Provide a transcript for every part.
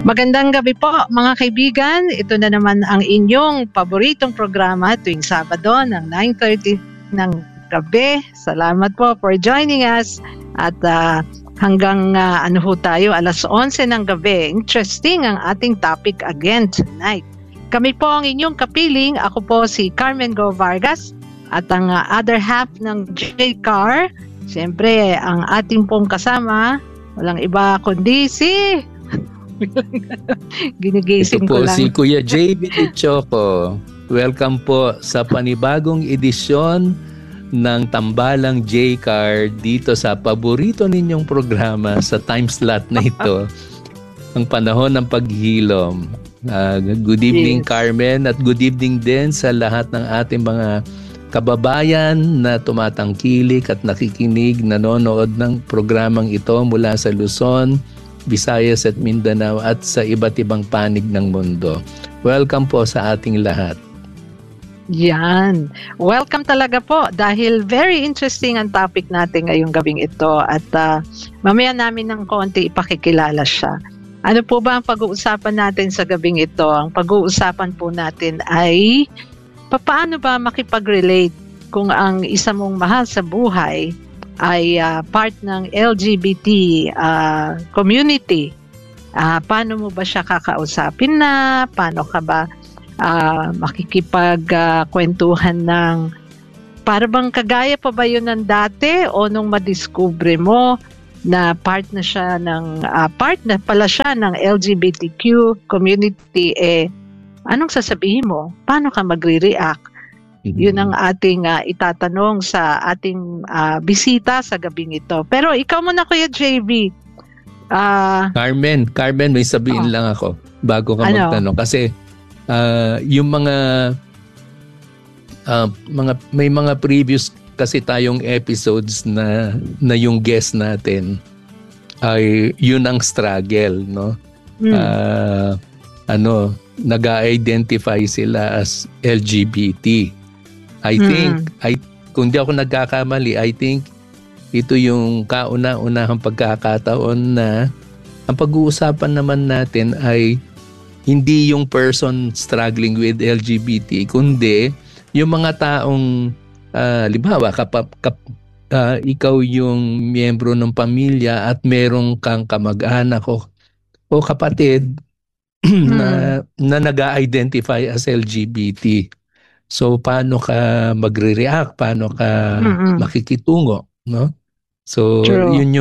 Magandang gabi po mga kaibigan. Ito na naman ang inyong paboritong programa tuwing Sabado ng 9:30 ng gabi. Salamat po for joining us. At hanggang tayo, 11:11 ng gabi. Interesting ang ating topic again tonight. Kami po ang inyong kapiling. Ako po si Carmen Go Vargas at ang other half ng J-Car. Siyempre, ang ating pong kasama, walang iba kundi si... Ginigising ito po ko lang. Si Kuya JB Choco. Welcome po sa panibagong edisyon ng Tambalang J-Car dito sa paborito ninyong programa sa time slot na ito. Ang panahon ng paghilom. Good evening, yes, Carmen, at good evening din sa lahat ng ating mga kababayan na tumatangkilik at nakikinig, nanonood ng programang ito mula sa Luzon, Visayas at Mindanao at sa iba't ibang panig ng mundo. Welcome po sa ating lahat. Yan. Welcome talaga po dahil very interesting ang topic natin ngayong gabing ito at mamaya namin ng konti ipakikilala siya. Ano po ba ang pag-uusapan natin sa gabing ito? Ang pag-uusapan po natin ay paano ba makipag-relate kung ang isa mong mahal sa buhay ay part ng LGBT community. Paano mo ba siya kakausapin na? Paano ka ba makikipagkwentuhan ng para bang kagaya pa ba yun ng dati o nung madiskubre mo na part na pala siya ng LGBTQ community, anong sasabihin mo? Paano ka magre-react? Yun ang ating itatanong sa ating bisita sa gabing ito. Pero ikaw muna, Kuya JB. Carmen, may sabihin lang ako bago ka magtanong. Kasi yung may mga previous kasi tayong episodes na yung guest natin ay yun ang struggle, no? Nag-identify sila as LGBT. I think, kung di ako nagkakamali, I think ito yung kauna-unahang pagkakataon na ang pag-uusapan naman natin ay hindi yung person struggling with LGBT, kundi yung mga taong, halimbawa, ikaw yung miyembro ng pamilya at merong kang kamag-anak o kapatid na nag-identify as LGBT. So paano ka magre-react, paano ka makikitungo, no? So True. yun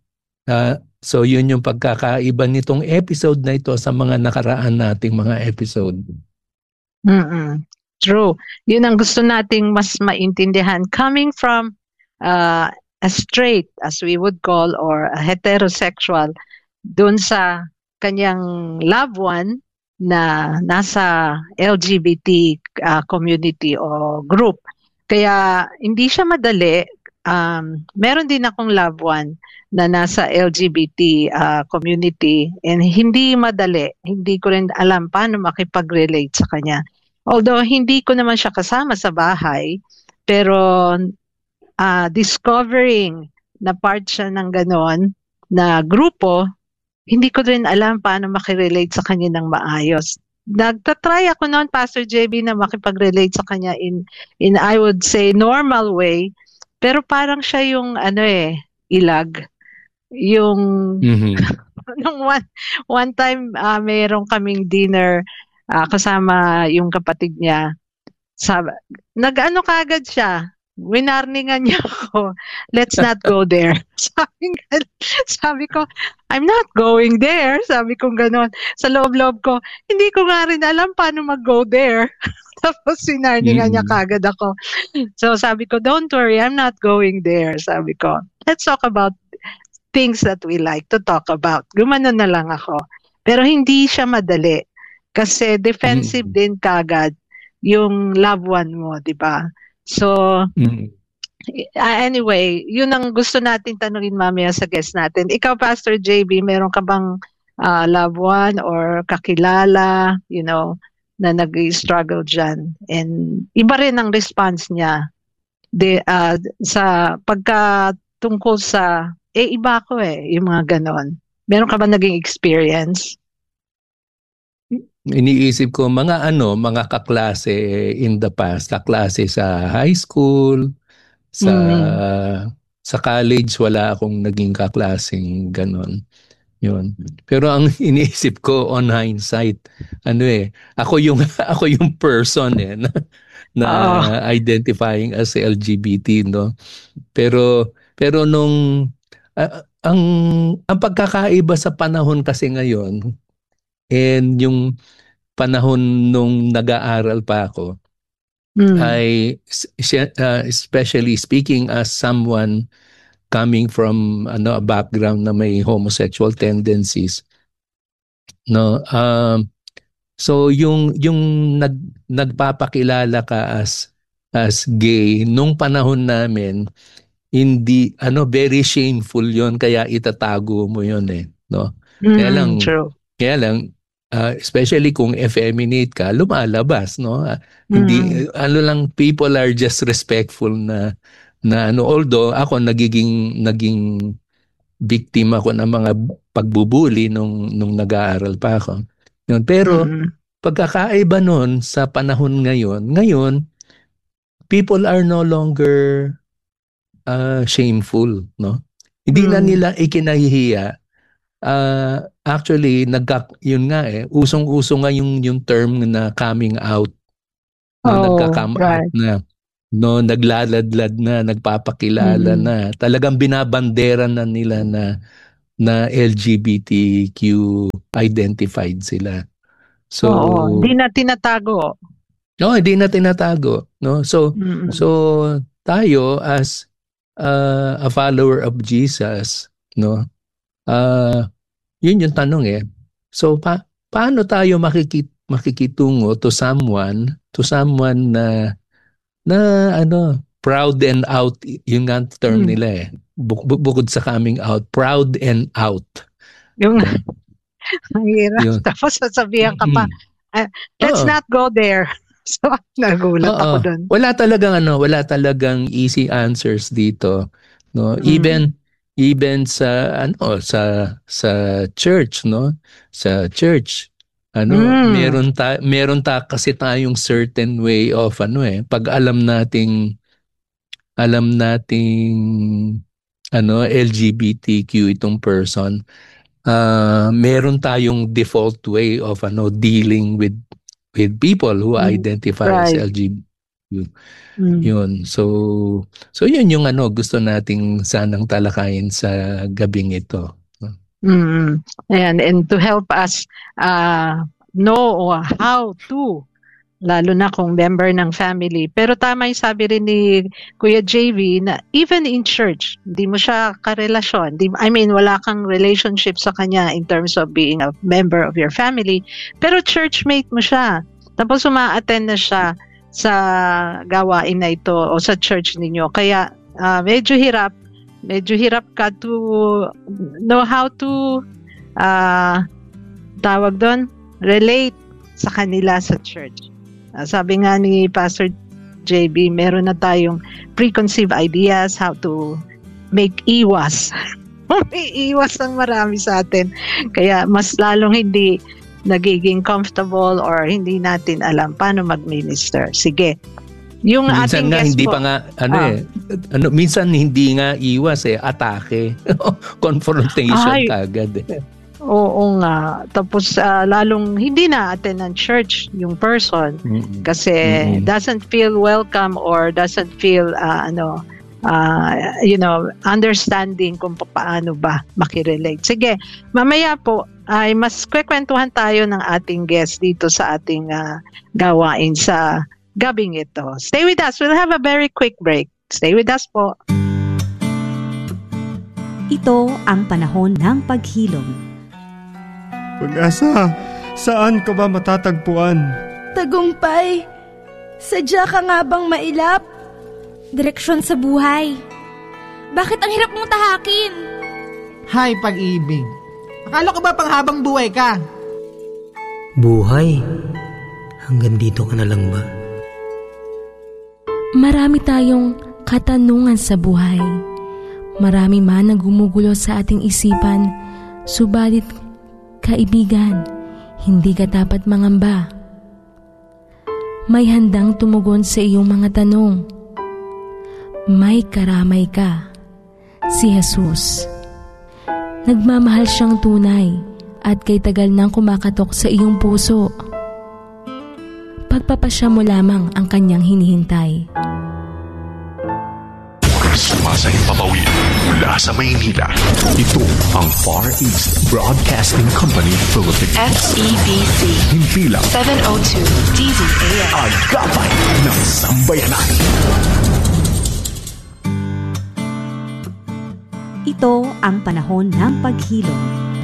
yung pagkakaiba nitong episode na ito sa mga nakaraan nating mga episode. True. Yun ang gusto nating mas maintindihan coming from a straight, as we would call, or a heterosexual, dun sa kanyang loved one na nasa LGBT community o group. Kaya hindi siya madali. Meron din akong loved one na nasa LGBT community and hindi madali. Hindi ko rin alam paano makipag-relate sa kanya. Although hindi ko naman siya kasama sa bahay, pero discovering na part siya ng ganon na grupo, hindi ko rin alam paano makirelate sa kanya ng maayos. Nagtatry ako noon, Pastor JB, na makipag-relate sa kanya in I would say normal way, pero parang siya yung ilag. Yung nung one time mayroong kaming dinner kasama yung kapatid niya. Kagad siya. Winarningan niya ako, let's not go there. Sabi ko, I'm not going there. Sabi ko gano'n. Sa loob-loob ko, hindi ko nga rin alam paano mag-go there. Tapos winarningan niya kagad ako. So sabi ko, don't worry, I'm not going there. Sabi ko, let's talk about things that we like to talk about. Gumano na lang ako. Pero hindi siya madali. Kasi defensive din kagad yung loved one mo, di ba? So, anyway, yun ang gusto natin tanungin mamaya sa guest natin. Ikaw, Pastor JB, meron ka bang loved one or kakilala, na nag-struggle dyan? And iba rin ang response niya sa pagkatungkol sa, iba ko yung mga ganon. Meron ka ba naging experience? iniisip ko mga kaklase in the past, kaklase sa high school, sa Mm. college wala akong naging kaklaseng ganon. Yun. Pero ang iniisip ko on hindsight, ako yung ako yung person na Oo. identifying as LGBT, no. Pero nung ang pagkakaiba sa panahon kasi ngayon and yung panahon nung nag-aaral pa ako Mm. ay especially speaking as someone coming from a background na may homosexual tendencies, no. So yung nagpapakilala ka as gay nung panahon namin, hindi very shameful yon, kaya itatago mo yon, no. Kaya Mm, lang true. especially kung effeminate ka, lumalabas, no. Mm. Hindi lang, people are just respectful na although ako naging victim ako ng mga pagbubuli nung nag-aaral pa ako. Yun. Pero Mm. pagkakaiba nun sa panahon ngayon people are no longer shameful, no? Hindi na Mm. nila ikinahihiya. Actually, yun nga usong-uso nga yung term na coming out, no, Oh, nagka-come out right. na, no, naglaladlad na, nagpapakilala Mm. na, talagang binabandera na nila na LGBTQ identified sila. So, Oo, hindi na tinatago. no, hindi na tinatago, no. So Mm. tayo as a follower of Jesus, no. Yun yung tanong. So paano tayo makikitungo to someone na proud and out, yung nga term Mm. nila bukod sa coming out, proud and out, Yung no. ang hirap. Yun. Tapos sasabihan ka pa, Mm. let's Oo. not go there. So, nagulat Oo. ako dun. Wala talagang easy answers dito, no. Mm. Even sa church, no. Sa church, Mm. meron kasi tayong certain way of pag alam nating LGBTQ itong person, meron tayong default way of dealing with people who Mm. identify as Right. LGBTQ. Mm. Yun. So yun yung gusto nating sanang talakayin sa gabing ito. Mm. And to help us know how to, lalo na kung member ng family. Pero tama yung sabi rin ni Kuya JV na even in church, hindi mo siya karelasyon. Wala kang relationship sa kanya in terms of being a member of your family. Pero churchmate mo siya. Tapos uma-attend na siya sa gawain na ito o sa church ninyo. Kaya medyo hirap ka to know how to tawag doon, relate sa kanila sa church. Sabi nga ni Pastor JB, meron na tayong preconceived ideas how to make iwas. May iwas ang marami sa atin. Kaya mas lalong hindi nagiging comfortable or hindi natin alam paano mag-minister. Sige. Yung minsan ating nga guest hindi po, pa nga minsan hindi nga iwas atake. Confrontation kagad. Oo nga. Tapos lalong hindi na attend ng church yung person kasi doesn't feel welcome or doesn't feel understanding kung paano ba makirelate. Sige, mamaya po ay mas kwekwentuhan tayo ng ating guest dito sa ating gawain sa gabing ito. Stay with us. We'll have a very quick break. Stay with us po. Ito ang panahon ng paghilom. Pag-asa, saan ka ba matatagpuan? Tagumpay, sadya ka nga bang mailap? Direksyon sa buhay. Bakit ang hirap mong tahakin? Hay, pag-ibig. Akala ko ba panghabang buhay ka? Buhay? Hanggang dito ka na lang ba? Marami tayong katanungan sa buhay. Marami man ang gumugulo sa ating isipan, subalit kaibigan, hindi ka dapat mangamba. May handang tumugon sa iyong mga tanong. May karamay ka, si Jesus. Nagmamahal siyang tunay at kay tagal nang kumakatok sa iyong puso. Pagpapasya mo lamang ang kanyang hinihintay. Sumasahing papawid mula sa Maynila. Ito ang Far East Broadcasting Company Philippines. FEBC. Himpilang 702 DZAM. Agapay ng Sambayanan. Ito ang panahon ng paghilom.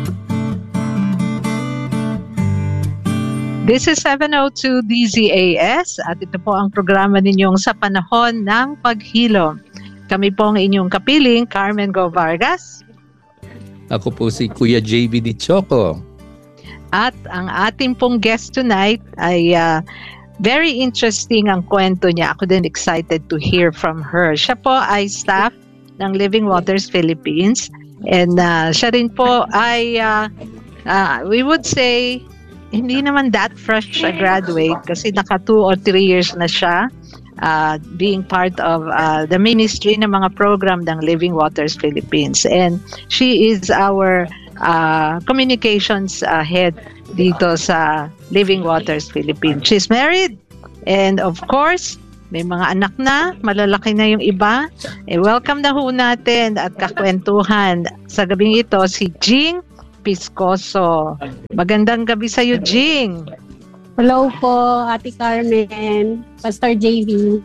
This is 702 DZAS at ito po ang programa ninyong sa panahon ng paghilom. Kami po ang inyong kapiling, Carmen Go Vargas. Ako po si Kuya JB Di Choco. At ang ating pong guest tonight ay very interesting ang kwento niya. Ako din excited to hear from her. Siya po ay staff ng Living Waters Philippines. And siya rin po ay, we would say, hindi naman that fresh a graduate kasi naka 2 or 3 years na siya. Being part of the ministry ng mga program ng Living Waters Philippines. And she is our communications head dito sa Living Waters Philippines. She's married and of course, may mga anak na, malalaki na yung iba. Welcome na ho natin at kakwentuhan sa gabing ito si Jing Piscoso. Magandang gabi sa iyo, Jing. Hello po, Ate Carmen, Pastor JV.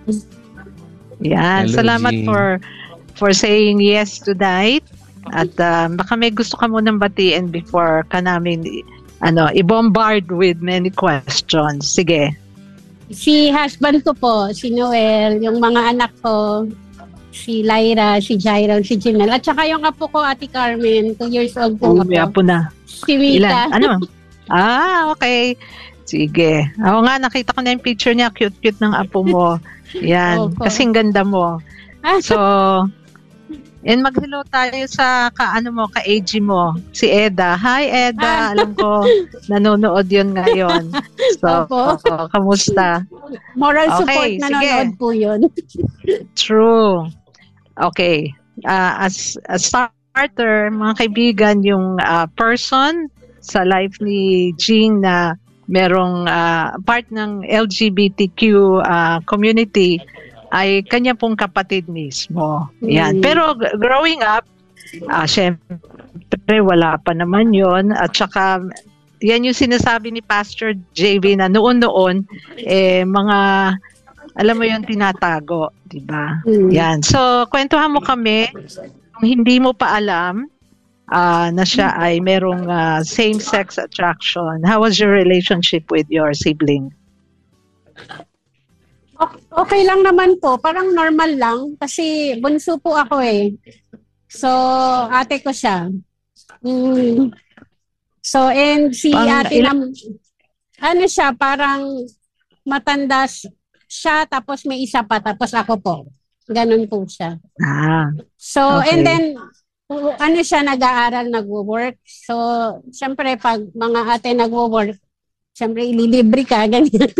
Yan, hello, salamat Jean. for saying yes tonight. At baka may gusto ka munang batiin before ka namin i-bombard with many questions. Sige. Si husband ko po, si Noel, yung mga anak ko, si Lyra, si Jairo, si Jinel. At saka yung apo ko, Ate Carmen, 2 years old po ako. May apo na. Si Mita. Ilan? Okay. Sige. Ako nga, nakita ko na yung picture niya. Cute-cute ng apo mo. Yan. Kasing ganda mo. So, and mag-hello tayo sa ka-AG mo. Si Eda. Hi, Eda. Alam ko, nanonood yun ngayon. So, kamusta? Moral support, nanonood po yun. True. Okay. As a starter, mga kaibigan, yung person sa life ni Jing na merong part ng LGBTQ community ay kanya pong kapatid mismo. Yan. Pero growing up, syempre wala pa naman yon. At saka, yan yung sinasabi ni Pastor JV na noon-noon, mga, alam mo yun, tinatago. Diba? Yan. So, kwentuhan mo kami, kung hindi mo pa alam, na siya ay merong same-sex attraction. How was your relationship with your sibling? Okay lang naman po. Parang normal lang. Kasi bunso po ako eh. So, ate ko siya. So, and si ate ano siya, parang matanda siya, tapos may isa pa, tapos ako po. Ganun po siya. So, okay. And then, ano siya, nag-aaral, nag-work. So, syempre, pag mga ate nag-work, syempre, ililibre ka, ganyan.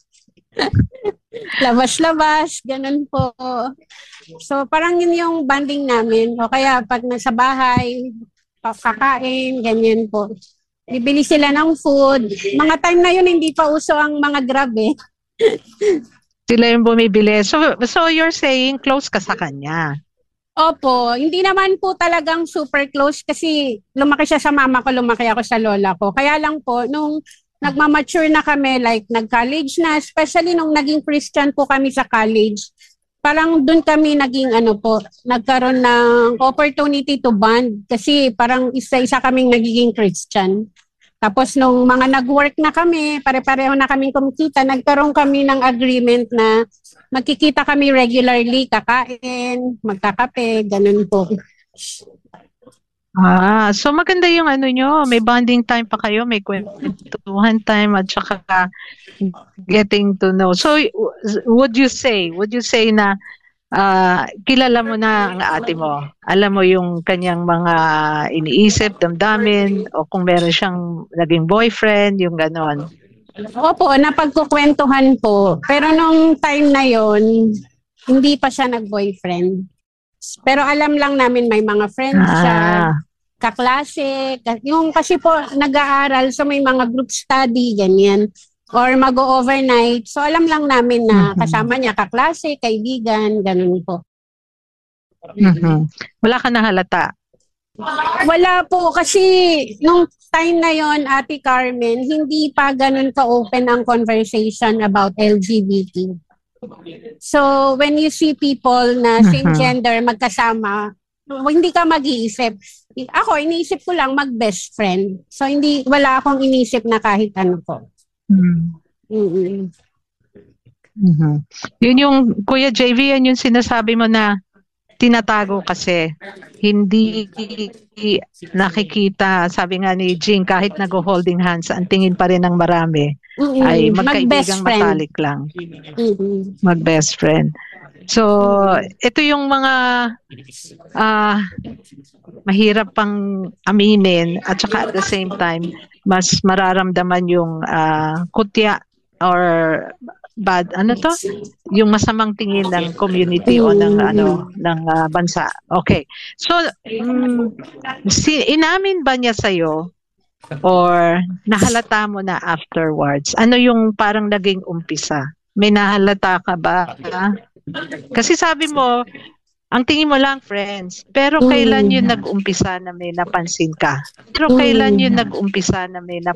Labas-labas, ganun po. So, parang yun yung bonding namin. O kaya, pag nasa bahay, kakain, ganyan po. Bibili sila ng food. Mga time na yun, hindi pa uso ang mga Grab eh. Sila yung bumibili. So you're saying close ka sa kanya? Opo, hindi naman po talagang super close kasi lumaki siya sa mama ko, lumaki ako sa lola ko. Kaya lang po, nung nagmamature na kami, like nag-college na, especially nung naging Christian po kami sa college, parang doon kami naging nagkaroon ng opportunity to bond kasi parang isa-isa kaming nagiging Christian. Tapos nung mga nag-work na kami, pare-pareho na kaming kumikita, nagkaroon kami ng agreement na magkikita kami regularly, kakain, magkakape, ganun po. So maganda yung nyo, may bonding time pa kayo, may kwentuhan time at saka getting to know. So would you say na kilala mo na ang ate mo. Alam mo yung kanyang mga iniisip, damdamin, o kung meron siyang naging boyfriend, yung ganon. Opo, napagkukwentuhan po. Pero nung time na yon, hindi pa siya nag-boyfriend. Pero alam lang namin may mga friends siya, kaklase, yung kasi po nag-aaral, so may mga group study, ganyan. Or mag-overnight. So alam lang namin na kasama niya kaklase, kaibigan, ganun po. Wala ka na halata? Wala po kasi nung time na yon, Ate Carmen, hindi pa ganun ka-open ang conversation about LGBT. So when you see people na same gender magkasama, hindi ka mag-iisip. Ako, iniisip ko lang mag-best friend. So wala akong inisip na kahit ano po. Yun yung Kuya JV, yan yung sinasabi mo na tinatago kasi hindi nakikita. Sabi nga ni Jean, kahit nag-holding hands, ang tingin pa rin ng marami ay magkaibigang matalik lang. Mag-best friend. So, ito yung mga mahirap pang aminin at saka at the same time, mas mararamdaman yung kutya or bad, yung masamang tingin ng community o ng bansa. Okay. So, inamin ba niya sa'yo or nahalata mo na afterwards? Ano yung parang naging umpisa? May nahalata ka ba? Kasi sabi mo, ang tingin mo lang friends, pero kailan yun nag-umpisa na may napansin ka? Pero kailan yun nag-umpisa na may